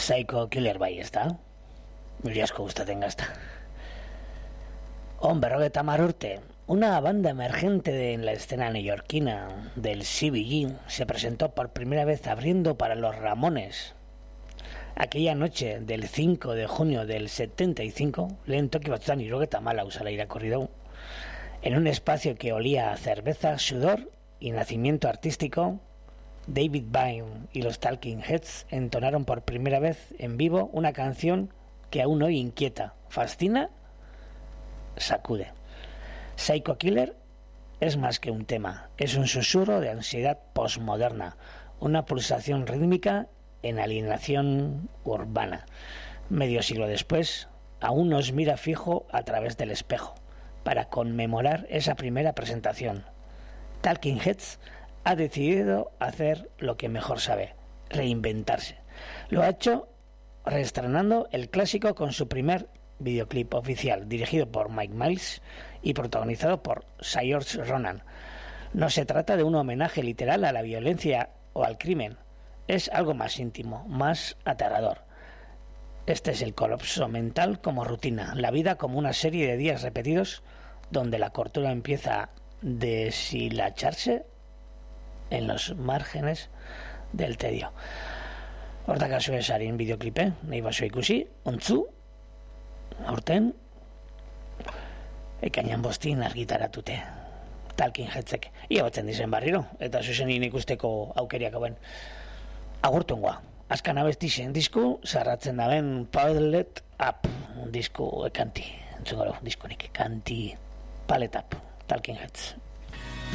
Psycho Killer bai, ezta? Mili asko gustatzen gazta. Berrogeita hamar urte, una banda emergente en la escena neoyorquina del CBG se presentó por primera vez abriendo para los Ramones. Aquella noche del 5 de junio del 75, lehen toki batzutan 74 usala irakurri, en un espacio que olía a cerveza, sudor y nacimiento artístico, David Byrne y los Talking Heads entonaron por primera vez en vivo una canción que aún hoy inquieta, fascina, sacude. Psycho Killer es más que un tema, es un susurro de ansiedad postmoderna, una pulsación rítmica en alienación urbana. Medio siglo después, aún nos mira fijo a través del espejo, para conmemorar esa primera presentación. Talking Heads ha decidido hacer lo que mejor sabe, reinventarse. Lo ha hecho reestrenando el clásico con su primer videoclip oficial, dirigido por Mike Miles y protagonizado por Saoirse Ronan. No se trata de un homenaje literal a la violencia o al crimen, es algo más íntimo, más aterrador. Este es el colapso mental como rutina, la vida como una serie de días repetidos donde la cordura empieza a deshilacharse en los márgenes del tedio. Hortaka zuezaren bideoklipe, nahi basua ikusi, ontzu, aurten, ekainan bostin argitaratute, Talking Headsek. Ia batzen dizen barriro, eta zuzenin ikusteko aukeriak hauen. Agurtungoa, azkan abestixen disku, zarratzen daben Palette Up, disku ekanti, entzun gero, diskonik, kanti, Palette Up, Talking Heads.